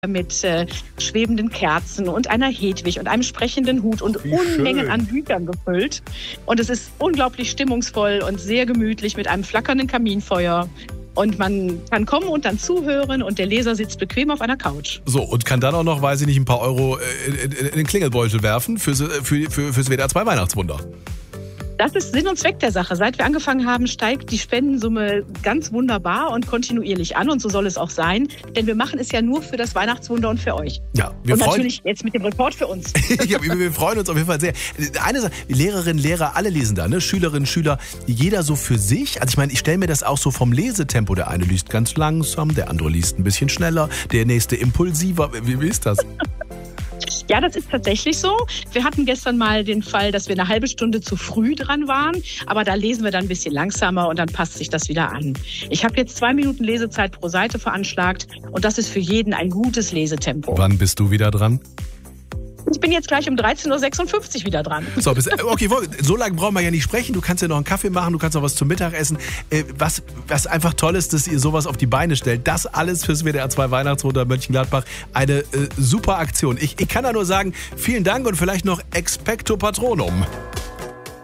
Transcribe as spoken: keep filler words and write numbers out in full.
mit äh, schwebenden Kerzen und einer Hedwig und einem sprechenden Hut und Wie Unmengen schön. an Büchern gefüllt. Und es ist unglaublich stimmungsvoll und sehr gemütlich mit einem flackernden Kaminfeuer. Und man kann kommen und dann zuhören und der Leser sitzt bequem auf einer Couch. So, und kann dann auch noch, weiß ich nicht, ein paar Euro in, in, in den Klingelbeutel werfen fürs, für, für, fürs W D R zwei Weihnachtswunder. Das ist Sinn und Zweck der Sache. Seit wir angefangen haben, steigt die Spendensumme ganz wunderbar und kontinuierlich an. Und so soll es auch sein. Denn wir machen es ja nur für das Weihnachtswunder und für euch. Ja, wir und freuen natürlich jetzt mit dem Report für uns. ja, wir, wir freuen uns auf jeden Fall sehr. Eine Sache, Lehrerinnen, Lehrer, alle lesen da, ne? Schülerinnen, Schüler, jeder so für sich. Also ich meine, ich stelle mir das auch so vom Lesetempo. Der eine liest ganz langsam, der andere liest ein bisschen schneller, der nächste impulsiver. Wie, wie ist das? Ja, das ist tatsächlich so. Wir hatten gestern mal den Fall, dass wir eine halbe Stunde zu früh dran waren. Aber da lesen wir dann ein bisschen langsamer und dann passt sich das wieder an. Ich habe jetzt zwei Minuten Lesezeit pro Seite veranschlagt. Und das ist für jeden ein gutes Lesetempo. Wann bist du wieder dran? Ich bin jetzt gleich um dreizehn Uhr sechsundfünfzig wieder dran. So, bis, okay, so lange brauchen wir ja nicht sprechen. Du kannst ja noch einen Kaffee machen, du kannst noch was zum Mittag essen. Äh, was, was einfach toll ist, dass ihr sowas auf die Beine stellt. Das alles fürs W D R zwei Weihnachtswunder Mönchengladbach. Eine äh, super Aktion. Ich, ich kann da nur sagen, vielen Dank und vielleicht noch Expecto Patronum.